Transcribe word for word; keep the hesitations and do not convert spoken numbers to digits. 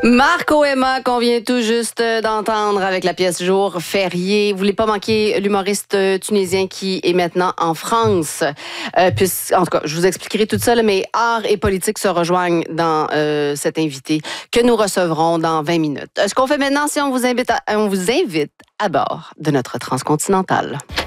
Marco Emma, qu'on vient tout juste d'entendre avec la pièce Jour férié. Vous voulez pas manquer l'humoriste tunisien qui est maintenant en France. Euh, puis, en tout cas, je vous expliquerai tout ça, là, mais art et politique se rejoignent dans euh, cet invité que nous recevrons dans vingt minutes. Ce qu'on fait maintenant, c'est on vous invite à, on vous invite à bord de notre transcontinentale.